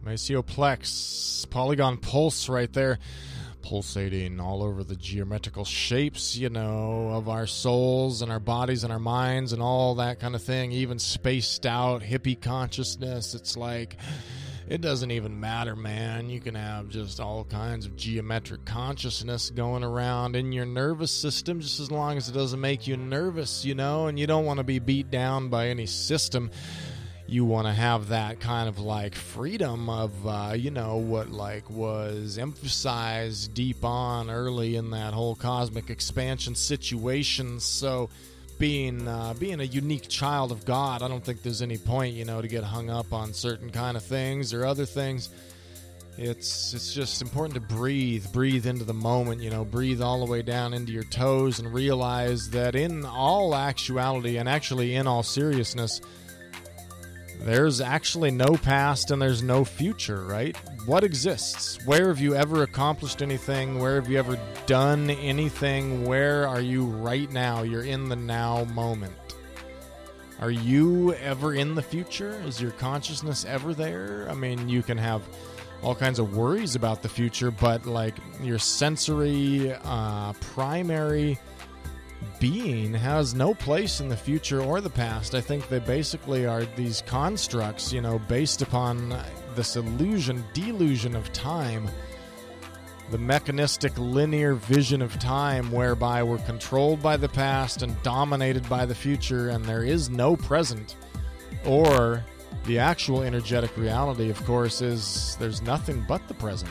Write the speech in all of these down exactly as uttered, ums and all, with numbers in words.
Maceoplex, polygon pulse right there, pulsating all over the geometrical shapes, you know, of our souls and our bodies and our minds and all that kind of thing, even spaced out hippie consciousness. It's like, it doesn't even matter, man. You can have just all kinds of geometric consciousness going around in your nervous system just as long as it doesn't make you nervous, you know, and you don't want to be beat down by any system. You want to have that kind of like freedom of, uh, you know, what like was emphasized deep on early in that whole cosmic expansion situation. So being uh, being a unique child of God, I don't think there's any point, you know, to get hung up on certain kind of things or other things. It's it's just important to breathe, breathe into the moment, you know, breathe all the way down into your toes and realize that in all actuality and actually in all seriousness, there's actually no past and there's no future, right? What exists? Where have you ever accomplished anything? Where have you ever done anything? Where are you right now? You're in the now moment. Are you ever in the future? Is your consciousness ever there? I mean, you can have all kinds of worries about the future, but like your sensory, uh, primary being has no place in the future or the past. I think they basically are these constructs, you know, based upon this illusion, delusion of time, the mechanistic linear vision of time whereby we're controlled by the past and dominated by the future, and there is no present. Or the actual energetic reality, of course, is there's nothing but the present.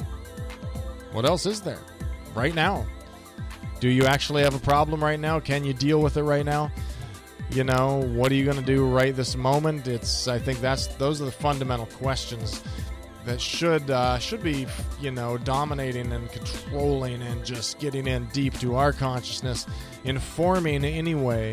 What else is there right now? Do you actually have a problem right now? Can you deal with it right now? You know, what are you going to do right this moment? It's, I think that's, those are the fundamental questions that should, uh, should be, you know, dominating and controlling and just getting in deep to our consciousness, informing anyway,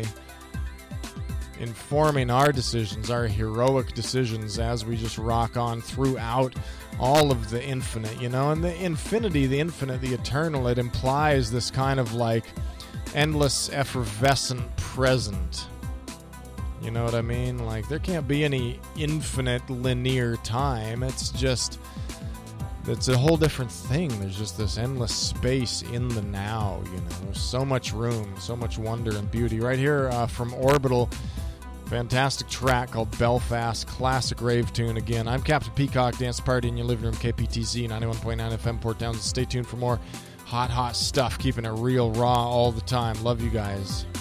informing our decisions, our heroic decisions as we just rock on throughout all of the infinite, you know, and the infinity, the infinite, the eternal, it implies this kind of like endless, effervescent present. You know what I mean? Like, there can't be any infinite linear time. It's just, it's a whole different thing. There's just this endless space in the now, you know, so much room, so much wonder and beauty. Right here uh, from Orbital, fantastic track called Belfast, classic rave tune. Again, I'm Captain Peacock, dance party in your living room, K P T Z ninety-one point nine F M, Port Townsend. Stay tuned for more hot, hot stuff, keeping it real, raw all the time. Love you guys.